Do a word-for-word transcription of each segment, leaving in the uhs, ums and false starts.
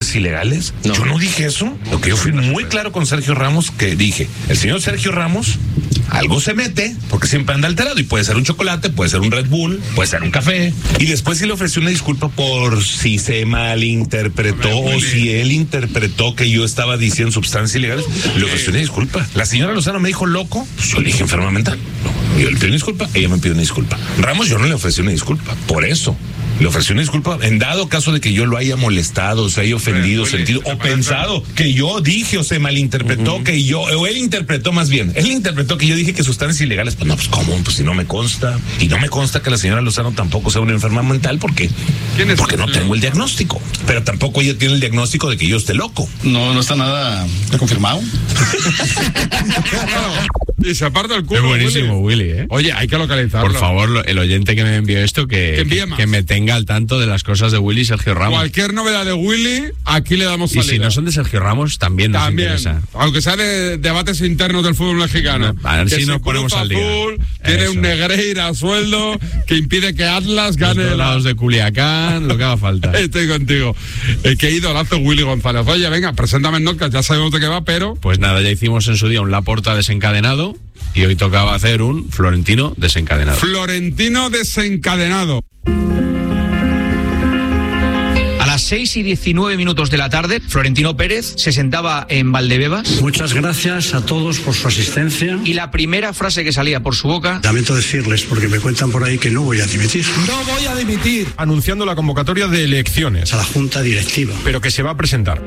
sustancias ilegales. No. Yo no dije eso. Lo que yo fui muy claro con Sergio Ramos, que dije, el señor Sergio Ramos algo se mete, porque siempre anda alterado, y puede ser un chocolate, puede ser un Red Bull, puede ser un café, y después sí le ofreció una disculpa por si se malinterpretó o si él interpretó que yo estaba diciendo sustancias ilegales, le ofreció una disculpa. La señora Lozano me dijo loco, pues yo le dije enferma mental. Yo le pido una disculpa, ella me pide una disculpa. Ramos yo no le ofrecí una disculpa, por eso. Le ofreció una disculpa en dado caso de que yo lo haya molestado, o se haya ofendido, bueno, sentido, o pensado que yo dije o se malinterpretó, uh-huh. que yo, o él interpretó más bien, él interpretó que yo dije que sustancias ilegales, pues no, pues cómo, pues si no me consta, y no me consta que la señora Lozano tampoco sea una enferma mental, porque, porque no tengo el diagnóstico, pero tampoco ella tiene el diagnóstico de que yo esté loco. No, no está nada confirmado. Y se aparta el culo. Es buenísimo, Willy, Willy ¿eh? Oye, hay que localizarlo. Por favor, el oyente que me envió esto, que, que, que me tenga al tanto de las cosas de Willy y Sergio Ramos. Cualquier novedad de Willy, aquí le damos salida. Y si no son de Sergio Ramos, también nos también, interesa. Aunque sea de debates internos del fútbol mexicano. No, a ver si nos ponemos al día. Azul, tiene Eso. un Negreira a sueldo que impide que Atlas gane. Los lados de Culiacán, lo que haga falta. Estoy contigo. El que idolazo Willy González. Oye, venga, preséntame el notcast, ya sabemos de qué va, pero... Pues nada, ya hicimos en su día un Laporta desencadenado y hoy tocaba hacer un Florentino desencadenado. Florentino desencadenado. A las seis y diecinueve minutos de la tarde, Florentino Pérez se sentaba en Valdebebas. Muchas gracias a todos por su asistencia. Y la primera frase que salía por su boca... Lamento decirles, porque me cuentan por ahí que no voy a dimitir. No voy a dimitir. Anunciando la convocatoria de elecciones. A la Junta Directiva. Pero que se va a presentar.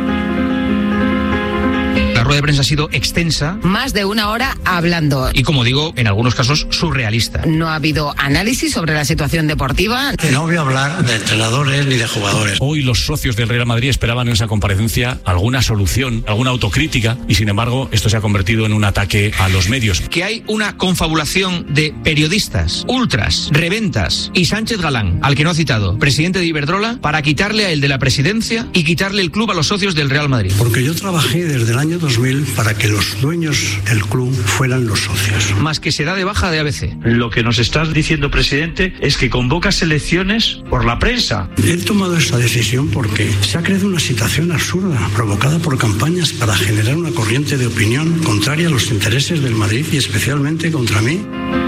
La rueda de prensa ha sido extensa. Más de una hora hablando. Y como digo, en algunos casos surrealista. No ha habido análisis sobre la situación deportiva. No voy a hablar de entrenadores ni de jugadores. Hoy los socios del Real Madrid esperaban en esa comparecencia alguna solución, alguna autocrítica, y sin embargo esto se ha convertido en un ataque a los medios. Que hay una confabulación de periodistas, ultras, reventas y Sánchez Galán, al que no ha citado, presidente de Iberdrola, para quitarle a él de la presidencia y quitarle el club a los socios del Real Madrid. Porque yo trabajé desde el año dos mil para que los dueños del club fueran los socios. Más que se da de baja de A B C. Lo que nos estás diciendo, presidente, es que convocas elecciones por la prensa. He tomado esta decisión porque se ha creado una situación absurda, provocada por campañas para generar una corriente de opinión contraria a los intereses del Madrid y especialmente contra mí.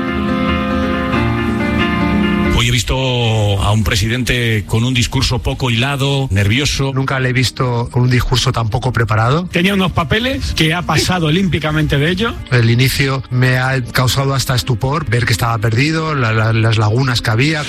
Hoy he visto a un presidente con un discurso poco hilado, nervioso. Nunca le he visto con un discurso tan poco preparado. Tenía unos papeles que ha pasado olímpicamente de ellos. El inicio me ha causado hasta estupor, ver que estaba perdido, la, la, las lagunas que había.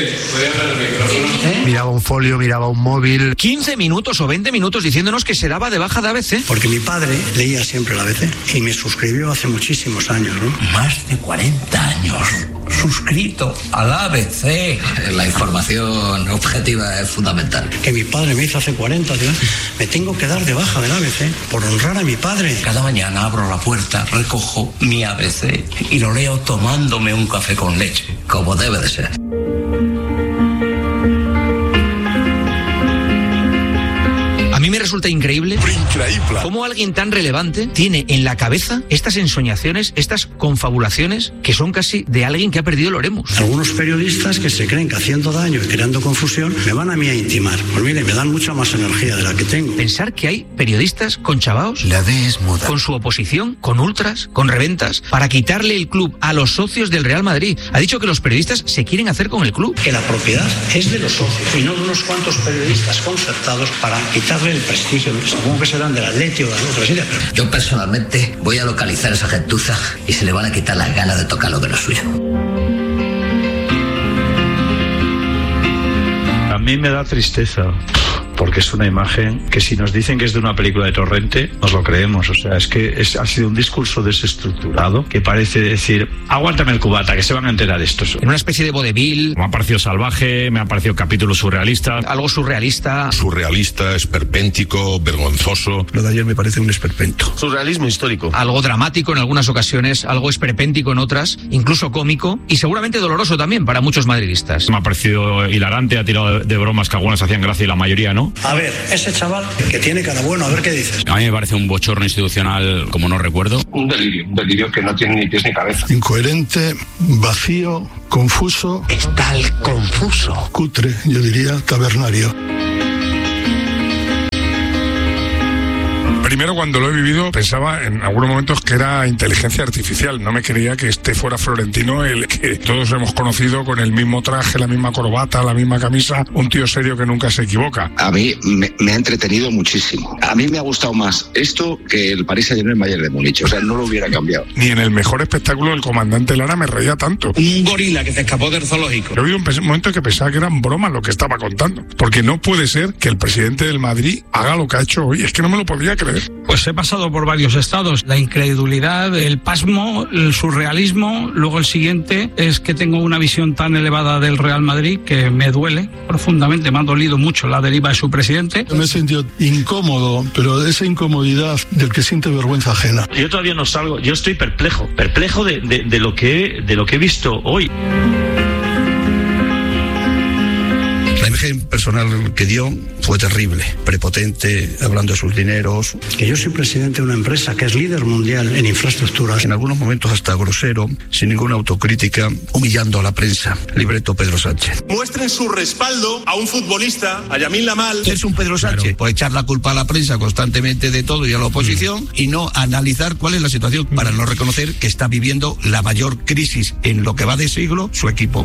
¿Eh? Miraba un folio, miraba un móvil. quince minutos o veinte minutos diciéndonos que se daba de baja de A B C. Porque mi padre leía siempre la A B C y me suscribió hace muchísimos años, ¿no? Más de cuarenta años suscrito a la A B C. La información objetiva es fundamental. Que mi padre me hizo hace cuarenta, ¿sí? Me tengo que dar de baja del A B C por honrar a mi padre. Cada mañana abro la puerta, recojo mi A B C y lo leo tomándome un café con leche, como debe de ser. A mí me resulta increíble, increíble cómo alguien tan relevante tiene en la cabeza estas ensoñaciones, estas confabulaciones que son casi de alguien que ha perdido el oremus. Algunos periodistas que se creen que haciendo daño y creando confusión me van a mí a intimar. Pues mire, me dan mucha más energía de la que tengo. Pensar que hay periodistas con chavaos, la D es muda, con su oposición, con ultras, con reventas, para quitarle el club a los socios del Real Madrid. Ha dicho que los periodistas se quieren hacer con el club. Que la propiedad es de los socios y no de unos cuantos periodistas concertados para quitarle el prestigio. Supongo que serán del Atleti o de otra silla. Pero... Yo personalmente voy a localizar a esa gentuza y se le van a quitar las ganas de tocar lo de lo suyo. A mí me da tristeza, porque es una imagen que si nos dicen que es de una película de Torrente, nos lo creemos. O sea, es que es, ha sido un discurso desestructurado que parece decir, aguántame el cubata, que se van a enterar estos. En una especie de vodevil. Me ha parecido salvaje, me ha parecido capítulo surrealista. Algo surrealista. Surrealista, esperpéntico, vergonzoso. Lo de ayer me parece un esperpento. Surrealismo histórico. Algo dramático en algunas ocasiones, algo esperpéntico en otras, incluso cómico y seguramente doloroso también para muchos madridistas. Me ha parecido hilarante, ha tirado de, de bromas que algunas hacían gracia y la mayoría no. A ver, ese chaval que tiene cara bueno, a ver qué dices. A mí me parece un bochorno institucional como no recuerdo. Un delirio, un delirio que no tiene ni pies ni cabeza. Incoherente, vacío, confuso. Está el confuso. Cutre, yo diría tabernario. Primero, cuando lo he vivido, pensaba en algunos momentos que era inteligencia artificial. No me creía que este fuera Florentino, el que todos hemos conocido con el mismo traje, la misma corbata, la misma camisa, un tío serio que nunca se equivoca. A mí me, me ha entretenido muchísimo. A mí me ha gustado más esto que el Paris Saint-Germain Bayern de Múnich. O sea, no lo hubiera cambiado. Ni en el mejor espectáculo del comandante Lara me reía tanto. Un gorila que se escapó del zoológico. Yo he oído un momento que pensaba que eran bromas lo que estaba contando. Porque no puede ser que el presidente del Madrid haga lo que ha hecho hoy. Es que no me lo podía creer. Pues he pasado por varios estados. La incredulidad, el pasmo, el surrealismo. Luego el siguiente es que tengo una visión tan elevada del Real Madrid que me duele profundamente. Me ha dolido mucho la deriva de su presidente. Me he sentido incómodo, pero esa incomodidad del que siente vergüenza ajena. Yo todavía no salgo, yo estoy perplejo, perplejo de, de, de, lo, que, de lo que he visto hoy. La imagen personal que dio fue terrible, prepotente, hablando de sus dineros. Que yo soy presidente de una empresa que es líder mundial en infraestructuras. En algunos momentos hasta grosero, sin ninguna autocrítica, humillando a la prensa. Libreto Pedro Sánchez. Muestren su respaldo a un futbolista, a Yamil Lamal. Es un Pedro Sánchez, claro. Puede echar la culpa a la prensa constantemente de todo y a la oposición, mm. y no analizar cuál es la situación mm. para no reconocer que está viviendo la mayor crisis en lo que va de siglo su equipo.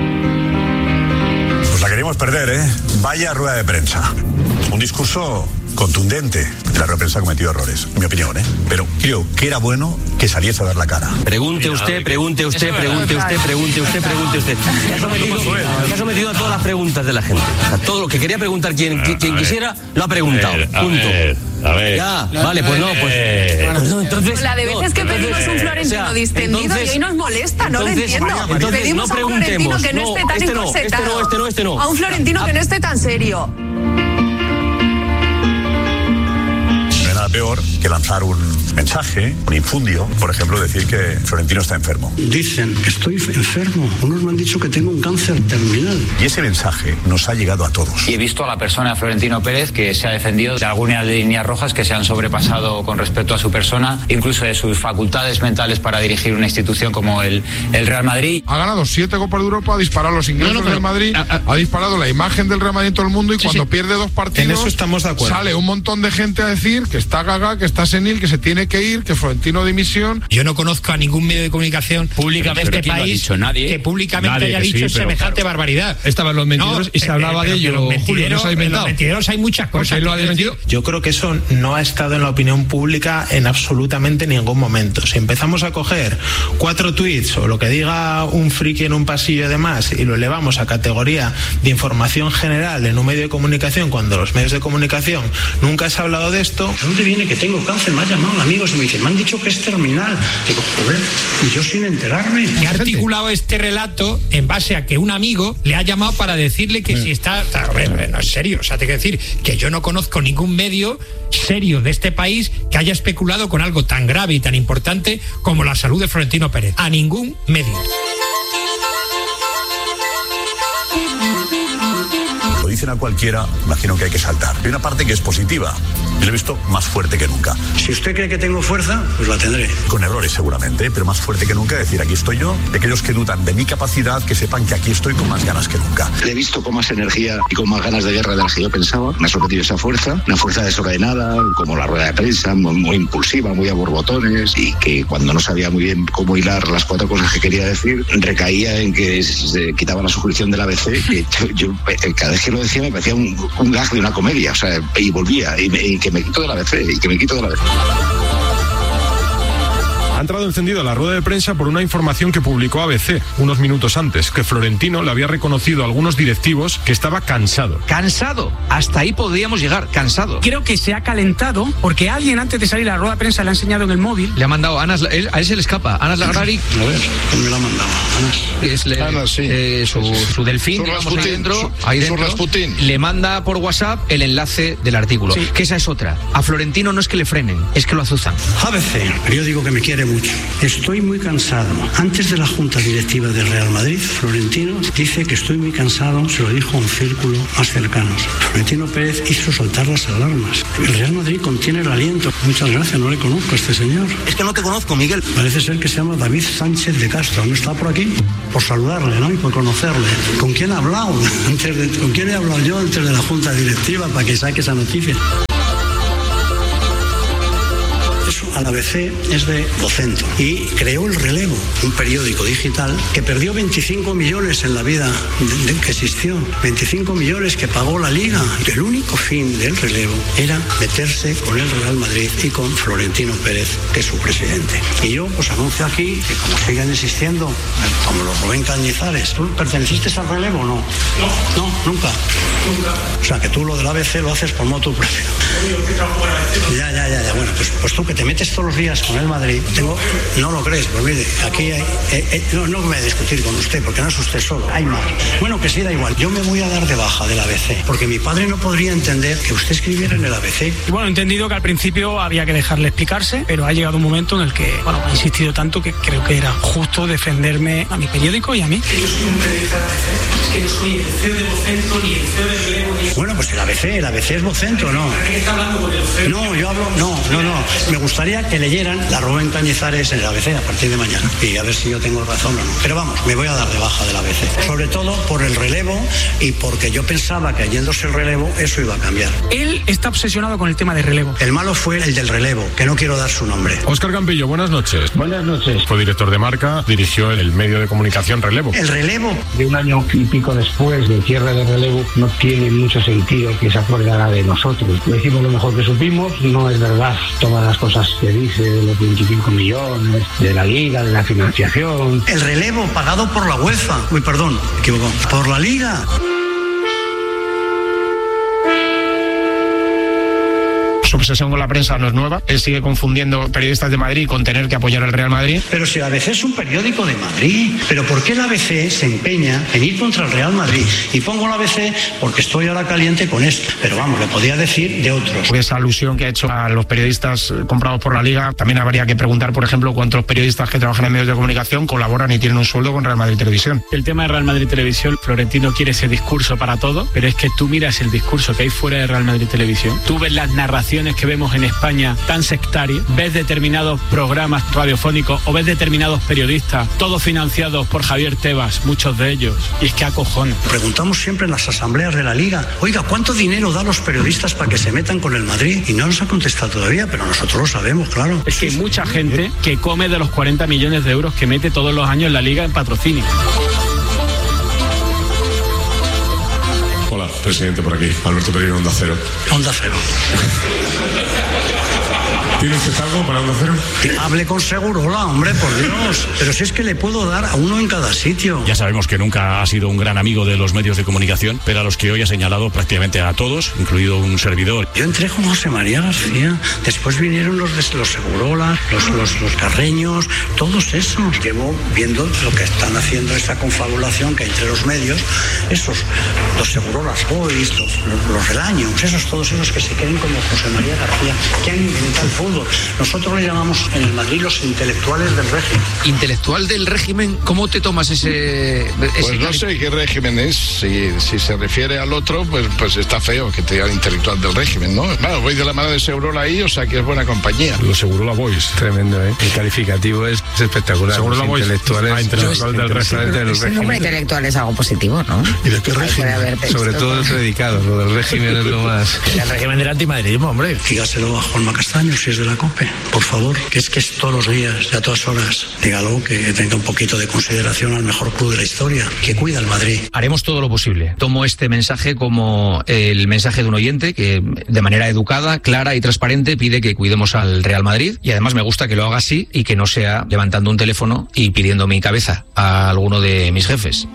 Pues la queríamos perder, ¿eh? Vaya rueda de prensa. Un discurso contundente. La rueda de prensa ha cometido errores, en mi opinión, ¿eh? Pero creo que era bueno que saliese a dar la cara. Pregunte usted, pregunte usted, pregunte usted, pregunte usted, pregunte usted. Se ha sometido, se ha sometido a todas las preguntas de la gente. A todo lo que quería preguntar quien, quien quisiera, lo ha preguntado. Punto. A ver. Ya, vale, pues no, pues. Bueno, no, entonces, la de veces no, que pedimos entonces, un florentino o sea, distendido entonces, y hoy nos molesta, no entonces, lo entiendo. Entonces, pedimos no a un florentino que no, no esté tan este no, encorsetado. Este no, este no, este no. A un florentino ah, que no esté tan serio. No hay nada peor que lanzar un mensaje, un infundio, por ejemplo, decir que Florentino está enfermo. Dicen que estoy enfermo. Unos me han dicho que tengo un cáncer terminal. Y ese mensaje nos ha llegado a todos. Y he visto a la persona Florentino Pérez que se ha defendido de algunas líneas rojas que se han sobrepasado con respecto a su persona, incluso de sus facultades mentales para dirigir una institución como el, el Real Madrid. Ha ganado siete Copas de Europa, ha disparado los ingresos no, no, del Madrid, a, a, ha disparado la imagen del Real Madrid en todo el mundo y sí, cuando sí. pierde dos partidos, en eso estamos de acuerdo. Sale un montón de gente a decir que está gaga, que está senil, que se tiene que ir, que Florentino dimisión. Yo no conozco a ningún medio de comunicación pública de este país nadie, que públicamente nadie haya que dicho sí, semejante claro. barbaridad. Estaban los mentideros no, y se hablaba eh, de ello. Los mentideros, Julio, no los mentideros hay muchas cosas. Lo ha desmentido. Yo creo que eso no ha estado en la opinión pública en absolutamente ningún momento. Si empezamos a coger cuatro tweets o lo que diga un friki en un pasillo de más y lo elevamos a categoría de información general en un medio de comunicación, cuando los medios de comunicación nunca se ha hablado de esto. ¿De dónde viene que tengo cáncer? Me ha llamado amigos y me dicen, me han dicho que es terminal. Digo, joder, y yo sin enterarme. Y ha articulado este relato en base a que un amigo le ha llamado para decirle que sí. si está... Hombre, no es serio, o sea, te quiero decir que yo no conozco ningún medio serio de este país que haya especulado con algo tan grave y tan importante como la salud de Florentino Pérez. A ningún medio. Lo dicen a cualquiera, imagino que hay que saltar. Hay una parte que es positiva. Yo lo he visto más fuerte que nunca. Si usted cree que tengo fuerza, pues la tendré. Con errores seguramente, pero más fuerte que nunca. Decir, aquí estoy yo. De aquellos que dudan de mi capacidad, que sepan que aquí estoy con más ganas que nunca. Le he visto con más energía y con más ganas de guerra de las que yo pensaba. Me ha sorprendido esa fuerza. Una fuerza desordenada, como la rueda de prensa, muy, muy impulsiva, muy a borbotones, y que cuando no sabía muy bien cómo hilar las cuatro cosas que quería decir, recaía en que se quitaba la suscripción del A B C. Que yo, yo, cada vez que lo decía me parecía un, un gag de una comedia, o sea, y volvía, y, me, y que me quito de la A B C, y que me quito de la A B C. Ha entrado encendido la rueda de prensa por una información que publicó A B C unos minutos antes, que Florentino le había reconocido a algunos directivos que estaba cansado. ¿Cansado? Hasta ahí podríamos llegar, cansado. Creo que se ha calentado porque alguien antes de salir a la rueda de prensa le ha enseñado en el móvil. Le ha mandado, Anas, él, a él se le escapa, Anas Lagrari. A ver, ¿quién me lo ha mandado? Anas. Es le, Anas, sí. eh, su, su delfín, su digamos, Rasputin, ahí dentro, su, ahí dentro su Rasputin. le manda por WhatsApp el enlace del artículo. Sí. Que esa es otra. A Florentino no es que le frenen, es que lo azuzan. A B C, yo digo que me quiere mucho. Estoy muy cansado. Antes de la junta directiva del Real Madrid, Florentino dice que estoy muy cansado, se lo dijo a un círculo más cercano. Florentino Pérez hizo saltar las alarmas. El Real Madrid contiene el aliento. Muchas gracias, no le conozco a este señor. Es que no te conozco, Miguel. Parece ser que se llama David Sánchez de Castro. ¿No está por aquí? Por saludarle, ¿no? Y por conocerle. ¿Con quién ha hablado? Antes de, ¿Con quién he hablado yo antes de la junta directiva para que saque esa noticia? paso al A B C es de Vocento y creó El Relevo, un periódico digital que perdió veinticinco millones en la vida de, de que existió, veinticinco millones que pagó la Liga. El único fin del Relevo era meterse con el Real Madrid y con Florentino Pérez, que es su presidente. Y yo pues anuncio aquí que como sigan existiendo, como los Rubén Cañizares, ¿tú perteneciste al Relevo o no? No. No, nunca. Nunca. O sea, que tú lo del A B C lo haces por motu propio. Ya, ya, ya, ya. Bueno, pues, pues tú que te metes todos los días con el Madrid, tengo, no lo crees, pues mire, aquí hay, eh, eh, no, no me voy a discutir con usted, porque no es usted solo, hay más. Bueno, que sí, da igual, yo me voy a dar de baja del A B C, porque mi padre no podría entender que usted escribiera en el A B C. Y bueno, he entendido que al principio había que dejarle explicarse, pero ha llegado un momento en el que, bueno, ha insistido tanto que creo que era justo defenderme a mi periódico y a mí. Que yo soy un periodista de A B C, es que yo soy el C E O de Vocento, ni el C E O de Relevo, ni... Bueno, pues el A B C, el A B C es Vocento, ¿no? ¿Está hablando con el C E O? No, yo hablo, no, no, no. Me gustaría que leyeran la Rubén Cañizares en el A B C a partir de mañana y a ver si yo tengo razón o no. Pero vamos, me voy a dar de baja del A B C. Sobre todo por el relevo y porque yo pensaba que yéndose el relevo eso iba a cambiar. Él está obsesionado con el tema de relevo. El malo fue el del relevo, que no quiero dar su nombre. Óscar Campillo, buenas noches. Buenas noches. Fue director de Marca, dirigió el medio de comunicación Relevo. El relevo. De un año y pico después del cierre de Relevo no tiene mucho sentido que se acordara de nosotros. Decimos lo mejor que supimos, no es verdad todas las cosas que dice, de los veinticinco millones, de la Liga, de la financiación. El relevo pagado por la UEFA. Uy, perdón, me equivoco. Por la Liga. Su obsesión con la prensa no es nueva. Él sigue confundiendo periodistas de Madrid con tener que apoyar al Real Madrid. Pero si el A B C es un periódico de Madrid, ¿pero por qué el A B C se empeña en ir contra el Real Madrid? Y pongo el A B C porque estoy ahora caliente con esto. Pero vamos, le podía decir de otros. Esa alusión que ha hecho a los periodistas comprados por la Liga, también habría que preguntar, por ejemplo, cuántos periodistas que trabajan en medios de comunicación colaboran y tienen un sueldo con Real Madrid Televisión. El tema de Real Madrid Televisión, Florentino quiere ese discurso para todo, pero es que tú miras el discurso que hay fuera de Real Madrid Televisión, tú ves las narraciones que vemos en España tan sectarias, ves determinados programas radiofónicos o ves determinados periodistas, todos financiados por Javier Tebas, muchos de ellos, y es que acojona. Preguntamos siempre en las asambleas de la Liga, oiga, ¿cuánto dinero da a los periodistas para que se metan con el Madrid? Y no nos ha contestado todavía, pero nosotros lo sabemos, claro. Es que hay mucha gente que come de los cuarenta millones de euros que mete todos los años la Liga en patrocinio. Hola, presidente, por aquí. Alberto Pereiro, Onda Cero. Onda Cero. ¿Tiene usted algo para Onda Cero? Hable con Segurola, hombre, por Dios. Pero si es que le puedo dar a uno en cada sitio. Ya sabemos que nunca ha sido un gran amigo de los medios de comunicación, pero a los que hoy ha señalado prácticamente a todos, incluido un servidor. Yo entré con José María García, después vinieron los, los Segurola, los, los, los Carreños, todos esos. Llevo viendo lo que están haciendo, esa confabulación que hay entre los medios, esos, los Segurolas Boys, los, los, los Relaños, esos, todos esos que se queden como José María García, que han inventado el fútbol. Nosotros le llamamos en el Madrid los intelectuales del régimen. ¿Intelectual del régimen? ¿Cómo te tomas ese...? ese pues no sé qué régimen es. Si, si se refiere al otro, pues, pues está feo que te digan intelectual del régimen, ¿no? Bueno, voy de la mano de Segurola ahí, o sea que es buena compañía. Los Segurola Boys. Tremendo, ¿eh? El calificativo es espectacular. Segurola Boys. Intelectuales, ah, intelectual del régimen. Del régimen. El nombre intelectual es algo positivo, ¿no? ¿Y de qué régimen? Sobre todo el predicado. Lo del régimen es lo más... El régimen del antimadridismo, hombre. Dígaselo a Juanma Castaño, si es de la COPE. Por favor, que es que es todos los días, y a todas horas. Dígalo, que tenga un poquito de consideración al mejor club de la historia, que cuida al Madrid. Haremos todo lo posible. Tomo este mensaje como el mensaje de un oyente que de manera educada, clara y transparente pide que cuidemos al Real Madrid, y además me gusta que lo haga así y que no sea levantando un teléfono y pidiendo mi cabeza a alguno de mis jefes.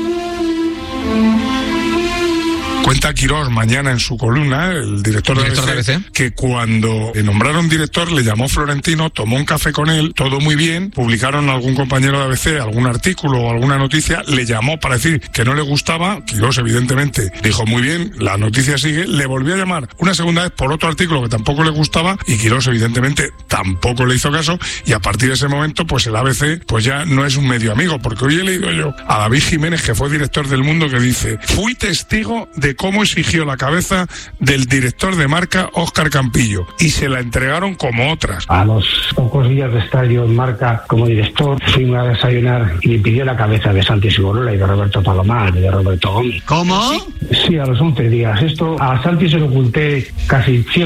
Cuenta Quirós mañana en su columna, el director, ¿Director de A B C, de A B C, que cuando le nombraron director le llamó Florentino, tomó un café con él, todo muy bien, publicaron algún compañero de A B C algún artículo o alguna noticia, le llamó para decir que no le gustaba, Quirós evidentemente dijo muy bien, la noticia sigue, le volvió a llamar una segunda vez por otro artículo que tampoco le gustaba y Quirós evidentemente tampoco le hizo caso y a partir de ese momento pues el A B C pues ya no es un medio amigo, porque hoy he leído yo a David Jiménez, que fue director del Mundo, que dice: fui testigo de cómo exigió la cabeza del director de Marca, Óscar Campillo, y se la entregaron como otras. A los pocos días de estar yo en Marca como director, fuimos a desayunar y me pidió la cabeza de Santi Segurola y de Roberto Palomar y de Roberto Gómez. ¿Cómo? Sí, a los once días. Esto a Santi se lo oculté casi cien